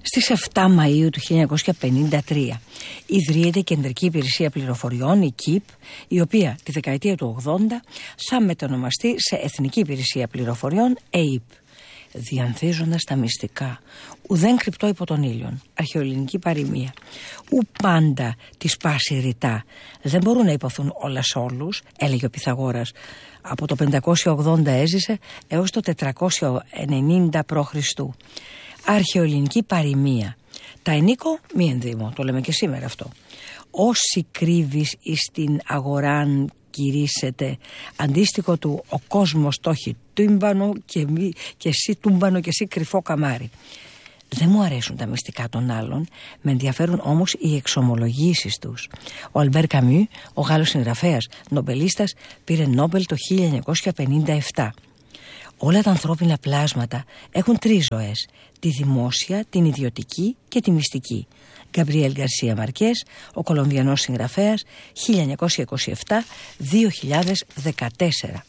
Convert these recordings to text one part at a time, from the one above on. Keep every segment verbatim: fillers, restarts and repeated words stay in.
Στις επτά Μαΐου του χίλια εννιακόσια πενήντα τρία ιδρύεται η Κεντρική Υπηρεσία Πληροφοριών, η ΚΙΠ, η οποία τη δεκαετία του ογδόντα θα μετονομαστεί σε Εθνική Υπηρεσία Πληροφοριών, ΕΙΠ, διανθίζοντας τα μυστικά. Ουδέν κρυπτό υπό τον ήλιον, αρχαιοελληνική παροιμία. Ου πάντα τη πάση ρητά. Δεν μπορούν να υποθούν όλα σ' όλους, έλεγε ο Πυθαγόρας. Από το πεντακόσια ογδόντα έζησε έως το τετρακόσια ενενήντα π.Χ. Αρχαιοελληνική παροιμία. Τα ενίκο μη ενδύμω, το λέμε και σήμερα αυτό. Όσοι κρύβεις εις την αγοράν κηρύσσεται, αντίστοιχο του ο κόσμος το έχει τούμπανο και, μη, και εσύ τούμπανο και εσύ κρυφό καμάρι. Δεν μου αρέσουν τα μυστικά των άλλων, με ενδιαφέρουν όμως οι εξομολογήσεις τους. Ο Αλμπέρ Καμιού, ο Γάλλος συγγραφέας, νομπελίστας, πήρε Νόμπελ το χίλια εννιακόσια πενήντα επτά. Όλα τα ανθρώπινα πλάσματα έχουν τρεις ζωές: τη δημόσια, την ιδιωτική και τη μυστική. Γκαμπριέλ Γκαρσία Μαρκές, ο Κολομβιανός συγγραφέας, χίλια εννιακόσια είκοσι επτά με δύο χιλιάδες δεκατέσσερα.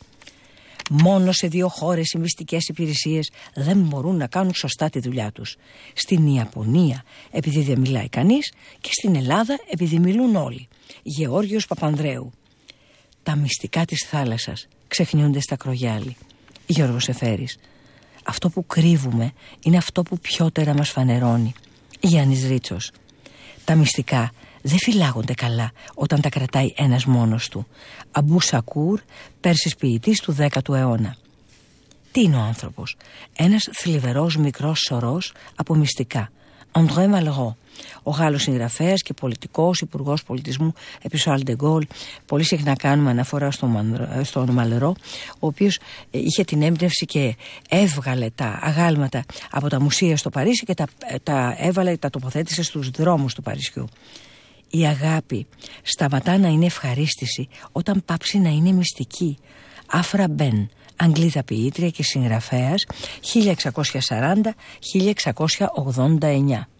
Μόνο σε δύο χώρες οι μυστικές υπηρεσίες δεν μπορούν να κάνουν σωστά τη δουλειά τους. Στην Ιαπωνία επειδή δεν μιλάει κανείς και στην Ελλάδα επειδή μιλούν όλοι. Γεώργιος Παπανδρέου. Τα μυστικά της θάλασσας ξεχνιούνται στα κρογιάλι. Γιώργος Εφέρης. Αυτό που κρύβουμε είναι αυτό που πιότερα μας φανερώνει. Γιάννης Ρίτσος. Τα μυστικά δεν φυλάγονται καλά όταν τα κρατάει ένας μόνος του. Αμπού Σακούρ, Πέρσης ποιητής του δέκατου αιώνα. Τι είναι ο άνθρωπος? Ένας θλιβερός μικρός σωρός από μυστικά. Αντρέ Μαλερό, ο Γάλλος συγγραφέας και πολιτικός, υπουργός πολιτισμού επί Σαρλ ντε Γκόλ. Πολύ συχνά κάνουμε αναφορά στον στο Μαλερό, ο οποίος είχε την έμπνευση και έβγαλε τα αγάλματα από τα μουσεία στο Παρίσι και τα, τα έβαλε, τα τοποθέτησε στους δρόμους του Παρισιού. Η αγάπη σταματά να είναι ευχαρίστηση όταν πάψει να είναι μυστική. Άφρα Μπεν, Αγγλίδα ποιήτρια και συγγραφέας, χίλια εξακόσια σαράντα με χίλια εξακόσια ογδόντα εννιά.